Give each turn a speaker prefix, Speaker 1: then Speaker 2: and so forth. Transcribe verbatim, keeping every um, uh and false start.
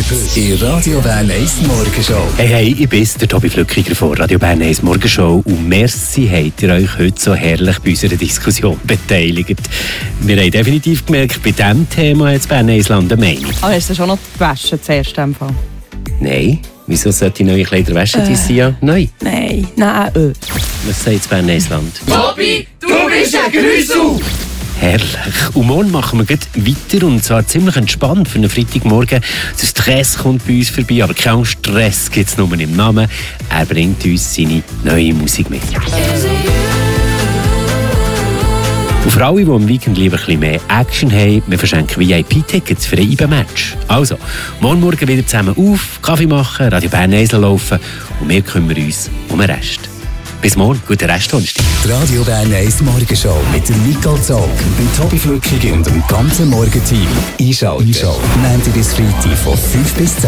Speaker 1: Heute in Radio Bern eins Morgenshow.
Speaker 2: Hey, hey, ich bin der Tobi Flückiger von Radio Bern eins Morgenshow und merci, habt ihr euch heute so herrlich bei unserer Diskussion beteiligt. Wir haben definitiv gemerkt, bei diesem Thema hat Bern eins Land eine Meinung.
Speaker 3: Ah, hast du schon noch gewaschen zuerst in dem Fall?
Speaker 2: Nein. Wieso sollte ich neue Kleider waschen?
Speaker 3: Äh.
Speaker 2: Die sind ja neu.
Speaker 3: Nein, nein, äh.
Speaker 2: Was sagt Bern eins Land?
Speaker 4: Tobi, du bist ein Grüssel!
Speaker 2: Herrlich. Und morgen machen wir gleich weiter und zwar ziemlich entspannt für einen Freitagmorgen. Der Stress kommt bei uns vorbei, aber kein Stress gibt es nur im Namen. Er bringt uns seine neue Musik mit. Und für alle, die am Weekend lieber ein bisschen mehr Action haben, wir verschenken V I P-Tickets für ein I B A-Match. Also, morgen Morgen wieder zusammen auf, Kaffee machen, Radio Bern eins laufen und wir kümmern uns um den Rest. Bis morgen, guten Rest, Donnerstag.
Speaker 1: Die Radio Bern eins Morgenshow mit dem Nicole Zog, dem Tobi Flückiger und dem ganzen Morgenteam. Einschalten. Einschalten. Montag bis Freitag von fünf bis zehn.